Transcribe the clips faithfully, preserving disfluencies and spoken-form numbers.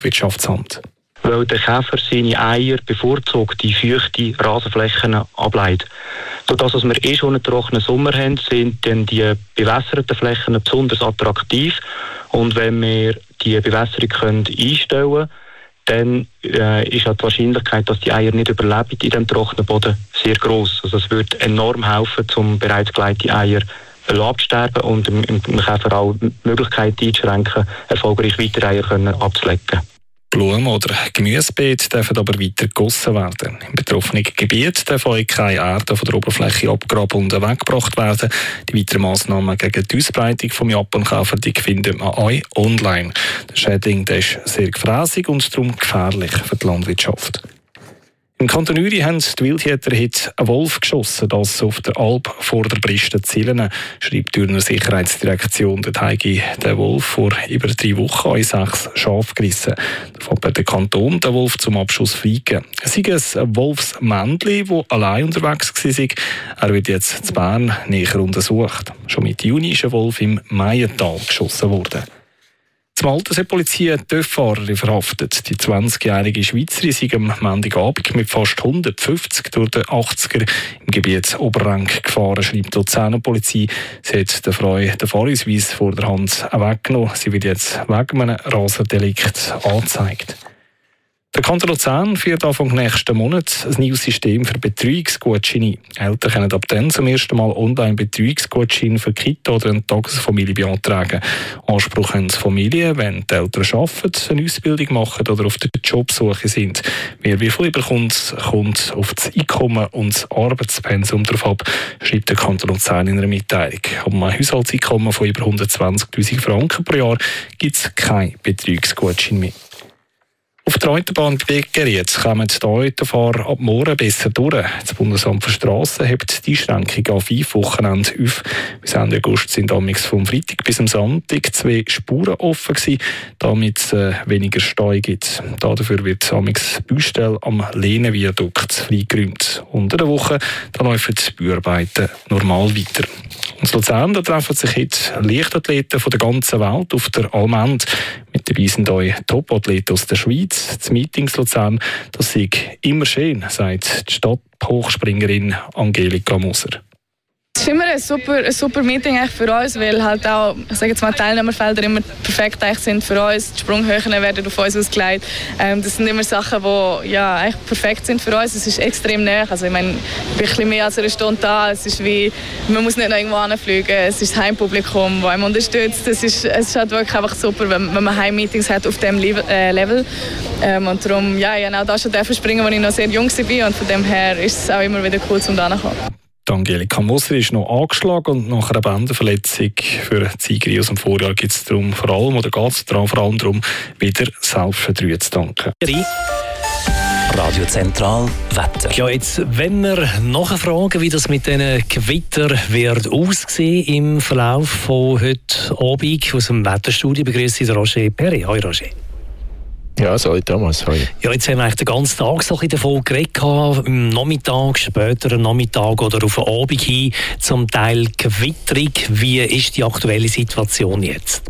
Landwirtschaftsamt. Weil der Käfer seine Eier bevorzugt die feuchten Rasenflächen ableitet. Durch das, was wir eh schon einen trockenen Sommer haben, sind dann die bewässerten Flächen besonders attraktiv. Und wenn wir die Bewässerung können einstellen können, dann äh, ist auch die Wahrscheinlichkeit, dass die Eier nicht überleben in diesem trockenen Boden, sehr gross. Also es würde enorm helfen, um bereits gelegte Eier abzusterben und dem, dem Käfer auch die Möglichkeit einzuschränken, erfolgreich weitere Eier können abzulegen. Blumen- oder Gemüsebeete dürfen aber weiter gegossen werden. Im betroffenen Gebiet dürfen auch keine Erde von der Oberfläche abgegraben und weggebracht werden. Die weiteren Massnahmen gegen die Ausbreitung des Japankäfer findet man auch online. Der Schädling der ist sehr gefräßig und darum gefährlich für die Landwirtschaft. Im Kanton Uri haben die Wildjäger heute einen Wolf geschossen, das auf der Alp vor der Briste Zillenen, schreibt die Thürner Sicherheitsdirektion. Dort habe der Wolf vor über drei Wochen an sechs Schafe gerissen. Davon hat der Kanton den Wolf zum Abschuss freigegeben. Es ist ein Wolfsmännchen, das allein unterwegs war. Er wird jetzt in Bern näher untersucht. Schon Mitte Juni ist ein Wolf im Meiental geschossen worden. Die Malteser-Polizei hat die Fahrerin verhaftet. Die zwanzigjährige Schweizerin sei am Montagabend mit fast hundertfünfzig durch den achtziger im Gebiet Oberrang gefahren, schreibt die Luzerner Polizei. Sie hat der Frau den Fahrausweis vor der Hand weggenommen. Sie wird jetzt wegen einem Rasendelikt angezeigt. Der Kanton Luzern führt Anfang nächsten Monat ein neues System für Betreuungsgutscheine. Eltern können ab dann zum ersten Mal online Betreuungsgutscheine für Kita oder eine Tagesfamilie beantragen. Anspruch haben Familien, wenn die Eltern arbeiten, eine Ausbildung machen oder auf der Jobsuche sind. Wer wie viel bekommt, kommt auf das Einkommen und das Arbeitspensum darauf ab, schreibt der Kanton Luzern in einer Mitteilung. Ab einem Haushaltseinkommen von über hundertzwanzigtausend Franken pro Jahr gibt es keinen Betreuungsgutschein mehr. Auf der Autobahn Begeriet kommen die Autofahrer ab morgen besser durch. Das Bundesamt für Strassen hebt die Einschränkung auf fünf Wochenende auf. Bis Ende August sind damals vom Freitag bis am Sonntag zwei Spuren offen gewesen, damit es äh, weniger Stau gibt. Dafür wird damals die Baustelle am Lehnenviadukt freigeräumt. Unter der Woche da laufen die Bauarbeiten normal weiter. Und in Luzern da treffen sich heute Leichtathleten von der ganzen Welt auf der Allmend. Mit dabei sind auch Top-Athleten aus der Schweiz. Das Meeting in Luzern, das sei immer schön, sagt die Stadthochspringerin Angelika Moser. Es ist immer ein super, ein super Meeting für uns, weil halt auch, ich sage jetzt mal, Teilnehmerfelder immer perfekt sind für uns. Die Sprunghöhen werden auf uns ausgelegt. Ähm, das sind immer Sachen, die ja, eigentlich perfekt sind für uns. Es ist extrem nah. Also, ich meine, ich bin ein bisschen mehr als eine Stunde da. Es ist wie, man muss nicht noch irgendwo hinfliegen. Es ist das Heimpublikum, das einem unterstützt. Es ist, es ist halt wirklich einfach super, wenn, wenn man Heimmeetings hat auf diesem Level. Ähm, und darum, ja, ich habe auch da schon springen, als ich noch sehr jung war. Und von dem her ist es auch immer wieder cool, um da zu kommen. Angelika Moser ist noch angeschlagen und nach einer Bänderverletzung für die Siegerin aus dem Vorjahr geht es darum vor allem, oder geht es darum, vor allem darum, wieder Selbstvertrauen zu danken. Radio Zentral Wetter. Ja, jetzt, wenn wir nachfragen, wie das mit diesen Gewitter wird aussehen im Verlauf von heute Abend aus dem Wetterstudio, begrüße ich Roger Perret. Hallo Roger. Ja, sorry Thomas, hallo. Ja, jetzt haben wir eigentlich den ganzen Tag so ein bisschen davon geredet, am Nachmittag, später am Nachmittag oder auf den Abend hin, zum Teil gewitterig. Wie ist die aktuelle Situation jetzt?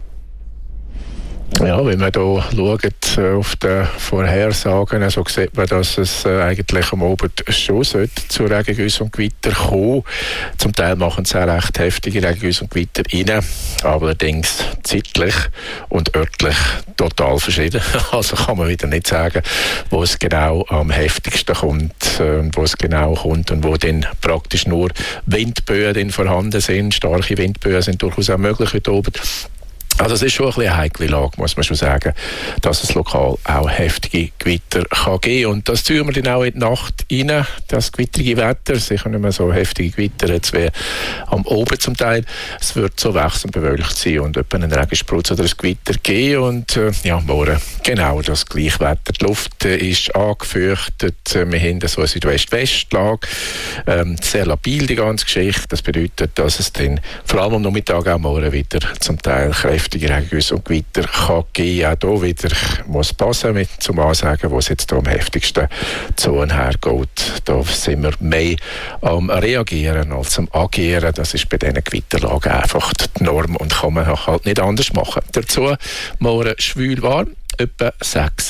Ja, wenn man hier schaut, auf die Vorhersagen, so sieht man, dass es eigentlich am Abend schon sollte zu Regengüssen und Gewitter kommen. Zum Teil machen es auch recht heftige Regengüsse und Gewitter rein, allerdings zeitlich und örtlich total verschieden. Also kann man wieder nicht sagen, wo es genau am heftigsten kommt, wo es genau kommt und wo dann praktisch nur Windböen vorhanden sind. Starke Windböen sind durchaus auch möglich heute Abend. Also es ist schon ein bisschen eine heikle Lage, muss man schon sagen, dass es lokal auch heftige Gewitter kann geben kann. Und das ziehen wir dann auch in die Nacht rein, das gewittrige Wetter, sicher nicht mehr so heftige Gewitter, jetzt wie am Oben zum Teil. Es wird so wechselnd bewölkt sein und etwa einen Regensprutz oder ein Gewitter geben. Und äh, ja, morgen genau das gleiche Wetter. Die Luft äh, ist angefeuchtet, wir haben so eine Südwest-West-Lage, ähm, sehr labil die ganze Geschichte. Das bedeutet, dass es dann vor allem am Nachmittag auch morgen wieder zum Teil kräftig Regengüsse und Gewitter kann geben. Auch hier wieder muss passen mit zum Ansagen, wo es jetzt hier am heftigsten Zonen hergeht. Da sind wir mehr am Reagieren als am Agieren. Das ist bei diesen Gewitterlagen einfach die Norm und kann man halt nicht anders machen. Dazu morgen schwül warm. etwa sechs.